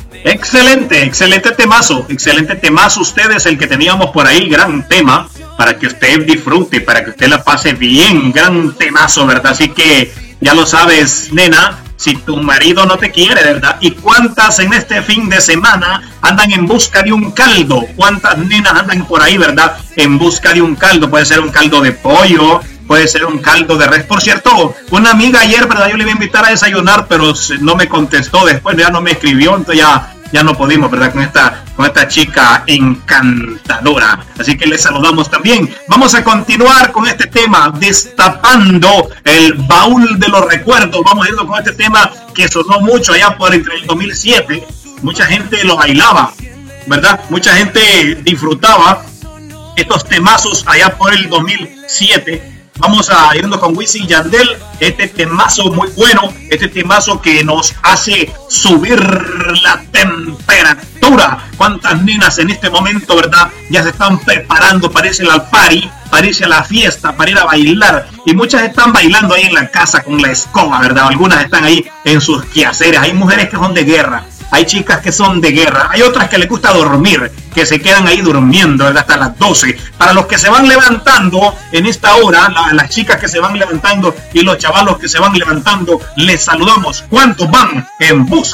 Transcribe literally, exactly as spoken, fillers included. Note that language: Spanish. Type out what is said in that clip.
Excelente, excelente temazo, excelente temazo. Usted es el que teníamos por ahí, gran tema, para que usted disfrute, para que usted la pase bien, gran temazo, ¿verdad? Así que ya lo sabes, nena, si tu marido no te quiere, ¿verdad? ¿Y cuántas en este fin de semana andan en busca de un caldo? ¿Cuántas nenas andan por ahí, ¿verdad? En busca de un caldo, puede ser un caldo de pollo, puede ser un caldo de res. Por cierto, una amiga ayer, ¿verdad? Yo le iba a invitar a desayunar, pero no me contestó después, ya no me escribió, entonces ya, ya no pudimos, ¿verdad? Con esta, con esta chica encantadora. Así que le saludamos también. Vamos a continuar con este tema, destapando el baúl de los recuerdos. Vamos a ir con este tema que sonó mucho allá por entre el dos mil siete. Mucha gente lo bailaba, ¿verdad? Mucha gente disfrutaba estos temazos allá por el dos mil siete. Vamos a irnos con Wisin y Yandel, este temazo muy bueno, este temazo que nos hace subir la temperatura. Cuántas nenas en este momento, ¿verdad? Ya se están preparando para irse al party, para irse a la fiesta, para ir a bailar. Y muchas están bailando ahí en la casa con la escoba, ¿verdad? Algunas están ahí en sus quehaceres. Hay mujeres que son de guerra. Hay chicas que son de guerra, hay otras que les gusta dormir, que se quedan ahí durmiendo, ¿verdad? Hasta las doce. Para los que se van levantando en esta hora, la, las chicas que se van levantando y los chavalos que se van levantando, les saludamos. ¿Cuántos van en bus?